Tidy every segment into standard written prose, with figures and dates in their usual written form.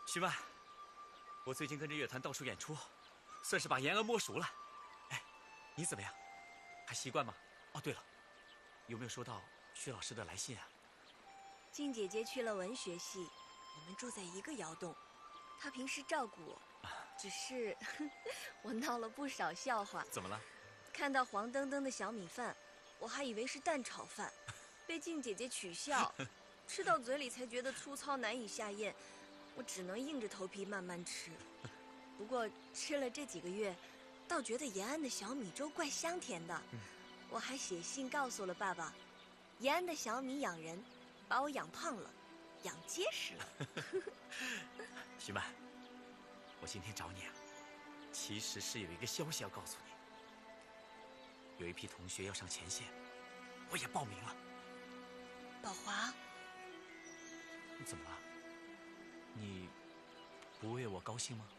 徐曼，我最近跟着乐团到处演出，算是把延安摸熟了。哎，你怎么样？还习惯吗？哦，对了，有没有收到徐老师的来信啊？ 静姐姐去了文学系，我们住在一个窑洞，她平时照顾我，只是我闹了不少笑话。 怎么了？ 看到黄澄澄的小米饭，我还以为是蛋炒饭，被静姐姐取笑，吃到嘴里才觉得粗糙难以下咽，我只能硬着头皮慢慢吃。不过吃了这几个月，倒觉得延安的小米粥怪香甜的。我还写信告诉了爸爸，延安的小米养人，把我养胖了，养结实了。 徐曼，我今天找你啊，其实是有一个消息要告诉你。有一批同学要上前线，我也报名了。 宝华， 你怎么了？你不为我高兴吗？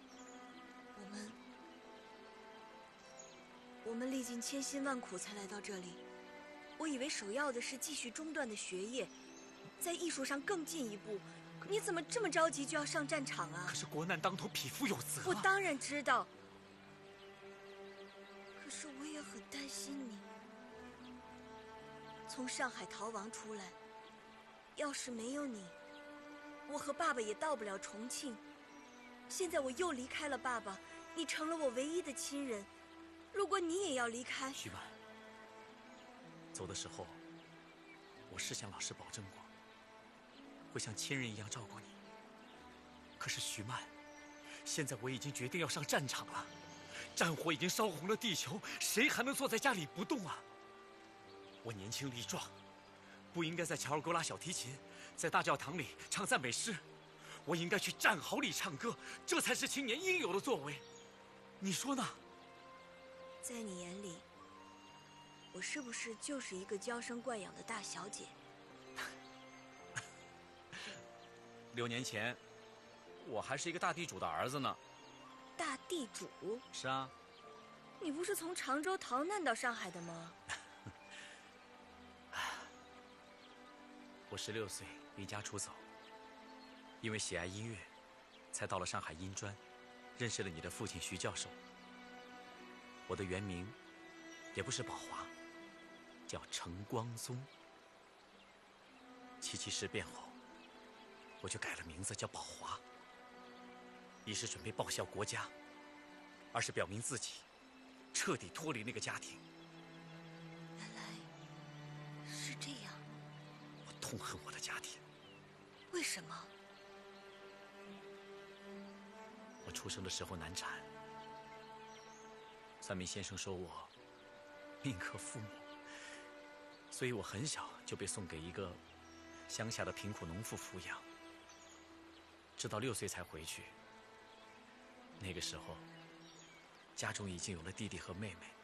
我们历尽千辛万苦才来到这里，我以为首要的是继续中断的学业，在艺术上更进一步。你怎么这么着急就要上战场啊？ 可是国难当头，匹夫有责。 我当然知道，可是我也很担心你。从上海逃亡出来，要是没有你，我和爸爸也到不了重庆。现在我又离开了爸爸，你成了我唯一的亲人。如果你也要离开， 徐曼，走的时候，我是向老师保证过，会像亲人一样照顾你。可是徐曼，现在我已经决定要上战场了，战火已经烧红了地球，谁还能坐在家里不动啊？我年轻力壮，不应该在乔尔沟拉小提琴，在大教堂里唱赞美诗，我应该去战壕里唱歌，这才是青年应有的作为。你说呢？ 在你眼里，我是不是就是一个娇生惯养的大小姐 ？6年前，我还是一个大地主的儿子呢。 大地主？ 是啊。 你不是从常州逃难到上海的吗？ 我16岁离家出走，因为喜爱音乐，才到了上海音专，认识了你的父亲徐教授。我的原名也不是宝华，叫程光宗。7·7事变后，我就改了名字叫宝华，一是准备报效国家，二是表明自己彻底脱离那个家庭。 原来是这样。 我痛恨我的家庭。 为什么？ 我出生的时候难产，算命先生说我命克父母，所以我很小就被送给一个乡下的贫苦农妇抚养，直到6岁才回去。那个时候，家中已经有了弟弟和妹妹，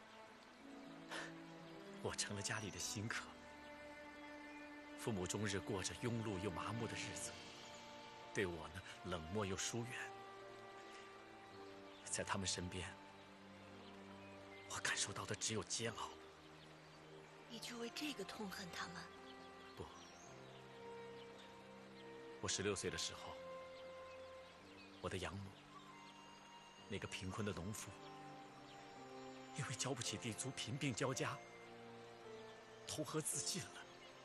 我成了家里的新客。父母终日过着庸碌又麻木的日子，对我呢冷漠又疏远。在他们身边，我感受到的只有煎熬。 你就为这个痛恨他们？ 不，我16岁的时候，我的养母，那个贫困的农妇，因为交不起地租，贫病交加，投河自尽了。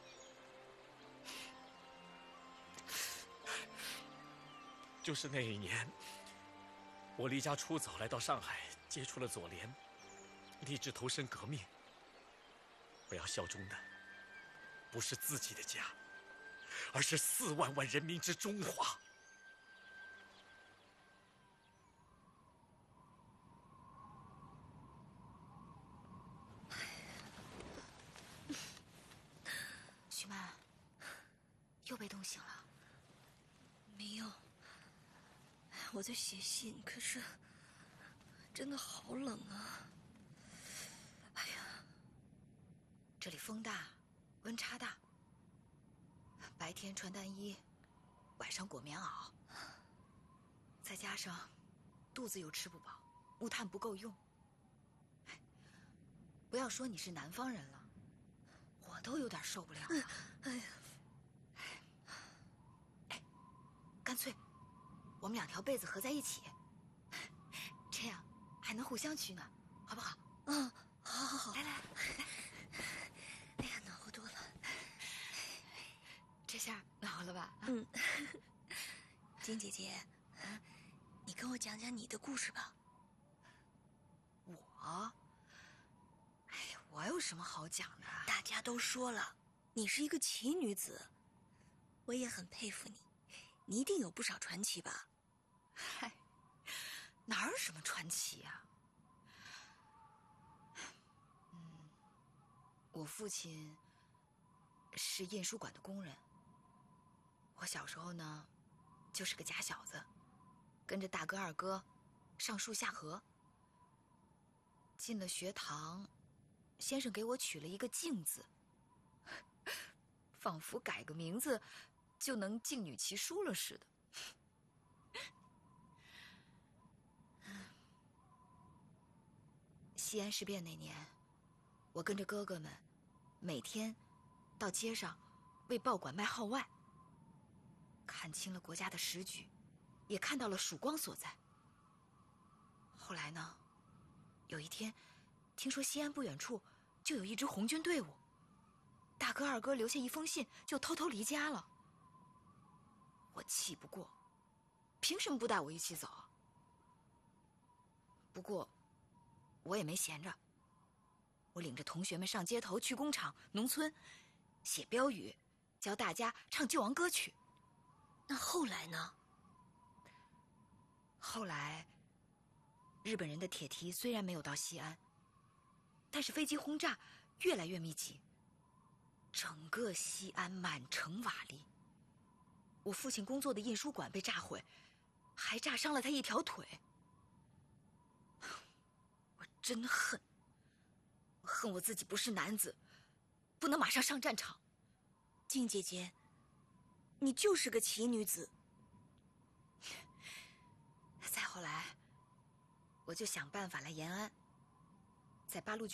就是那一年，我离家出走，来到上海，接触了左联，立志投身革命。我要效忠的不是自己的家，而是4万万人民之中华。 徐曼，又被冻醒了？ 没有，我在写信，可是真的好冷啊！哎呀， 这里风大，温差大，白天穿单衣，晚上裹棉袄，再加上肚子又吃不饱，木炭不够用。不要说你是南方人了，我都有点受不了了。哎，干脆我们2条被子合在一起，这样还能互相取暖，好不好？ 嗯，好好好， 来， 哎呀，暖和多了。 这下暖和了吧？ 嗯，金姐姐，你跟我讲讲你的故事吧。 我，哎呀，我有什么好讲的？ 大家都说了，你是一个奇女子，我也很佩服你，你一定有不少传奇吧？ 嗨，哪有什么传奇呀？我父亲是印书馆的工人。我小时候呢，就是个假小子，跟着大哥二哥上树下河。进了学堂，先生给我取了一个静字，仿佛改个名字就能静女其书了似的。西安事变那年，我跟着哥哥们每天到街上为报馆卖号外，看清了国家的时局，也看到了曙光所在。后来呢，有一天听说西安不远处就有一支红军队伍，大哥二哥留下一封信就偷偷离家了。我气不过，凭什么不带我一起走？不过我也没闲着，我领着同学们上街头、去工厂、农村，写标语，教大家唱救亡歌曲。 那后来呢？ 后来，日本人的铁蹄虽然没有到西安，但是飞机轰炸越来越密集，整个西安满城瓦砾。我父亲工作的印书馆被炸毁，还炸伤了他一条腿。我真恨，我恨我自己不是男子，不能马上上战场。 静姐姐，你就是个奇女子。 再后来，我就想办法来延安，在八路军